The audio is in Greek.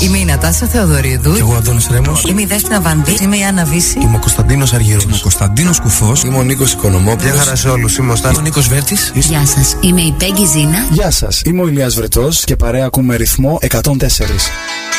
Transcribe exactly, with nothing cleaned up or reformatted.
Είμαι η Νατάσα Θεοδωρίδου. Και εγώ Αντώνης Ρέμος. Είμαι η Δέσποινα Βανδύ. Είμαι η Άννα Βύση. Είμαι ο Κωνσταντίνος Αργυρός. Είμαι ο Κωνσταντίνος Κουφός. Είμαι ο Νίκος Οικονομόπουλος. Γεια χαρά σε όλους. Είμαι ο Στάνης. Είμαι ο Νίκος Βέρτης. Γεια σας. Είμαι η Πέγγι Ζήνα. Γεια σας. Είμαι ο Ηλίας Βρετός και παρέα ακούμε ρυθμό εκατόν τέσσερα.